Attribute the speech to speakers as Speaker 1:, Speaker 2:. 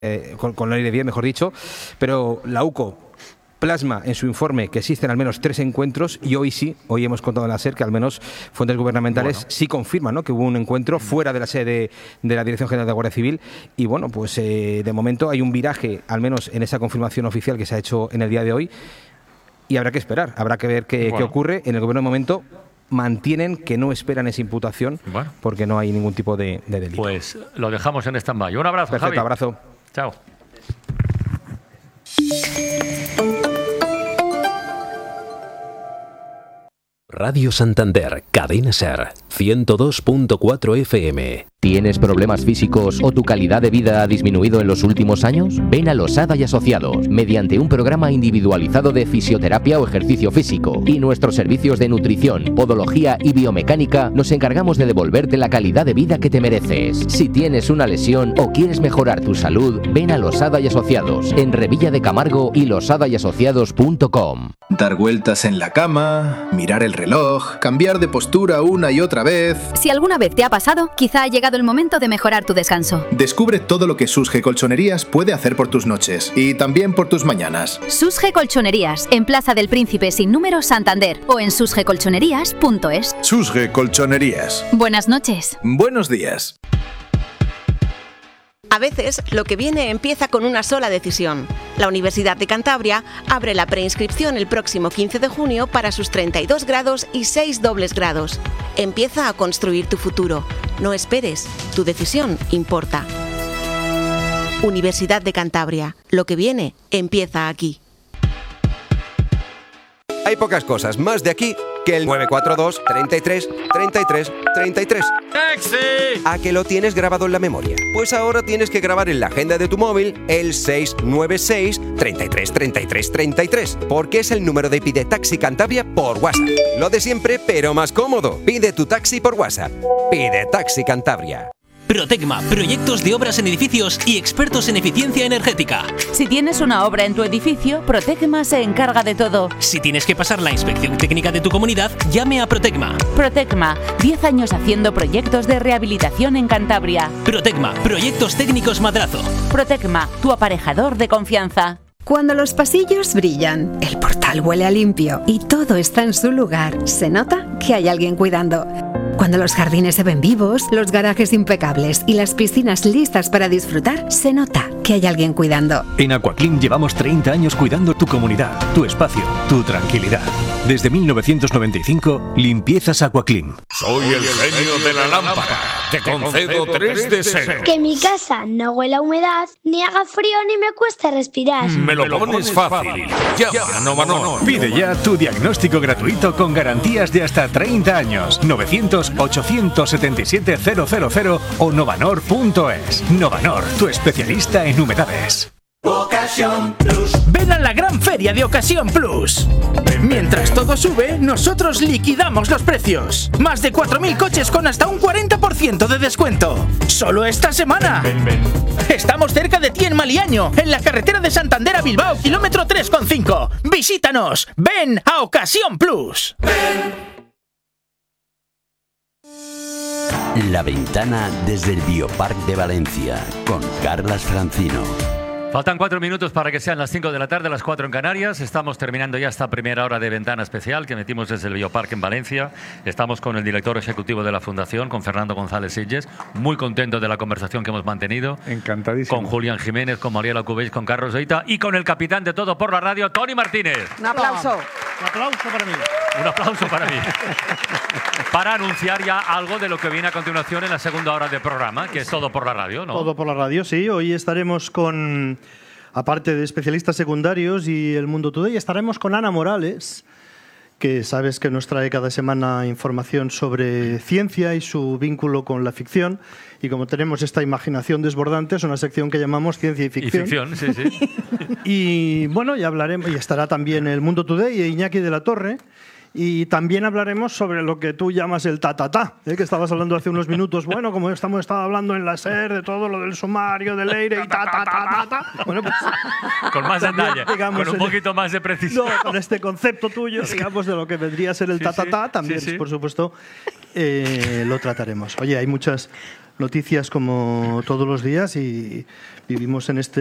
Speaker 1: con la ley de 10, mejor dicho, pero la UCO plasma en su informe que existen al menos 3 encuentros y hoy hemos contado en la SER que al menos fuentes gubernamentales sí confirman, ¿no?, que hubo un encuentro fuera de la sede de la Dirección General de Guardia Civil y bueno, pues de momento hay un viraje, al menos en esa confirmación oficial que se ha hecho en el día de hoy y habrá que esperar, habrá que ver qué ocurre. En el gobierno de momento mantienen que no esperan esa imputación porque no hay ningún tipo de delito.
Speaker 2: Pues lo dejamos en stand-by. Un abrazo,
Speaker 1: perfecto,
Speaker 2: Javi.
Speaker 1: Abrazo.
Speaker 2: Chao.
Speaker 3: Radio Santander, Cadena SER, 102.4 FM.
Speaker 4: ¿Tienes problemas físicos o tu calidad de vida ha disminuido en los últimos años? Ven a Losada y Asociados, mediante un programa individualizado de fisioterapia o ejercicio físico y nuestros servicios de nutrición, podología y biomecánica, nos encargamos de devolverte la calidad de vida que te mereces. Si tienes una lesión o quieres mejorar tu salud, ven a Losada y Asociados, en Revilla de Camargo y losadayasociados.com.
Speaker 5: Dar vueltas en la cama, mirar el reloj, cambiar de postura una y otra vez.
Speaker 6: Si alguna vez te ha pasado, quizá ha llegado el momento de mejorar tu descanso.
Speaker 5: Descubre todo lo que Susge Colchonerías puede hacer por tus noches y también por tus mañanas.
Speaker 6: Susge Colchonerías, en Plaza del Príncipe sin número, Santander, o en susgecolchonerías.es.
Speaker 5: Susge Colchonerías.
Speaker 6: Buenas noches.
Speaker 5: Buenos días.
Speaker 7: A veces, lo que viene empieza con una sola decisión. La Universidad de Cantabria abre la preinscripción el próximo 15 de junio para sus 32 grados y 6 dobles grados. Empieza a construir tu futuro. No esperes, tu decisión importa. Universidad de Cantabria. Lo que viene empieza aquí.
Speaker 8: Hay pocas cosas más de aquí que el 942 33 33 33.
Speaker 2: ¡Taxi!
Speaker 8: ¿A que lo tienes grabado en la memoria? Pues ahora tienes que grabar en la agenda de tu móvil el 696 33 33 33, porque es el número de Pide Taxi Cantabria por WhatsApp. Lo de siempre, pero más cómodo. Pide tu taxi por WhatsApp. Pide Taxi Cantabria.
Speaker 9: Protecma, proyectos de obras en edificios y expertos en eficiencia energética.
Speaker 10: Si tienes una obra en tu edificio, Protecma se encarga de todo.
Speaker 9: Si tienes que pasar la inspección técnica de tu comunidad, llame a Protecma.
Speaker 10: Protecma, 10 años haciendo proyectos de rehabilitación en Cantabria.
Speaker 9: Protecma, proyectos técnicos Madrazo.
Speaker 10: Protecma, tu aparejador de confianza.
Speaker 11: Cuando los pasillos brillan, el portal huele a limpio y todo está en su lugar, se nota que hay alguien cuidando. Cuando los jardines se ven vivos, los garajes impecables y las piscinas listas para disfrutar, se nota que hay alguien cuidando.
Speaker 12: En Aquaclean llevamos 30 años cuidando tu comunidad, tu espacio, tu tranquilidad. Desde 1995, limpiezas Aquaclean.
Speaker 13: Soy el genio de la lámpara. Te concedo 3 deseos.
Speaker 14: Que mi casa no huela a humedad, ni haga frío ni me cueste respirar.
Speaker 13: Me lo pones fácil. Llama a Novanor.
Speaker 12: Pide ya tu diagnóstico gratuito con garantías de hasta 30 años. 900-877-000 o novanor.es. Novanor, tu especialista en humedades.
Speaker 15: Ocasión Plus. Ven a la gran feria de Ocasión Plus. Mientras todo sube, nosotros liquidamos los precios. Más de 4.000 coches con hasta un 40% de descuento. Solo esta semana. Estamos cerca de ti en Maliaño, en la carretera de Santander a Bilbao, kilómetro 3,5. Visítanos. Ven a Ocasión Plus.
Speaker 16: La ventana desde el Biopark de Valencia, con Carlas Francino.
Speaker 2: Faltan 4 minutos para que sean las 5 de la tarde, las 4 en Canarias. Estamos terminando ya esta primera hora de ventana especial que metimos desde el Biopark en Valencia. Estamos con el director ejecutivo de la Fundación, con Fernando González Sitges. Muy contento de la conversación que hemos mantenido.
Speaker 17: Encantadísimo.
Speaker 2: Con Julián Jiménez, con Mariela Cubells, con Carlos Oita y con el capitán de Todo por la Radio, Toni Martínez.
Speaker 18: Un aplauso.
Speaker 2: Un aplauso para mí. Un aplauso para mí. Para anunciar ya algo de lo que viene a continuación en la segunda hora del programa, que es Todo por la Radio, ¿no?
Speaker 17: Todo por la Radio, sí. Hoy estaremos con, aparte de especialistas secundarios y El Mundo Today, estaremos con Ana Morales, que sabes que nos trae cada semana información sobre ciencia y su vínculo con la ficción. Y como tenemos esta imaginación desbordante, es una sección que llamamos Ciencia y Ficción.
Speaker 2: Y ficción, sí, sí.
Speaker 17: Y bueno, ya hablaremos, y estará también El Mundo Today e Iñaki de la Torre. Y también hablaremos sobre lo que tú llamas el ta-ta-ta, que estabas hablando hace unos minutos. Bueno, como estado hablando en la SER de todo lo del sumario, del Leire y ta-ta-ta-ta. Bueno, pues,
Speaker 2: con más detalle, digamos, con un poquito más de precisión.
Speaker 17: No, con este concepto tuyo, digamos, de lo que vendría a ser el ta-ta-ta, también, por supuesto, lo trataremos. Oye, hay muchas noticias como todos los días y vivimos en este